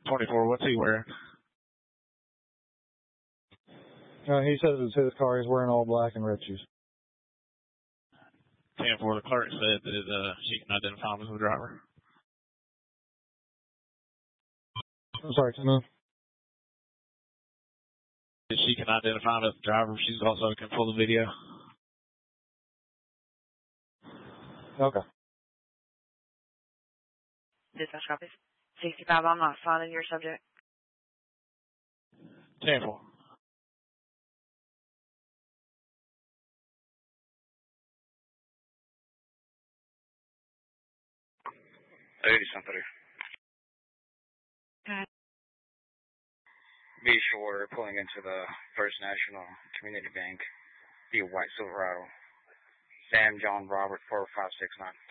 24, what's he wearing? He says it's his car. He's wearing all black and red shoes. 10-4, the clerk said that she can identify him as the driver. I'm sorry, can you? She can identify him as the driver. She's also can pull the video. Okay. Dispatch copies. 65, I'm not finding your subject. 10-4. Something. Be sure pulling into the First National Community Bank, be a white Silverado. Sam John Robert 4569.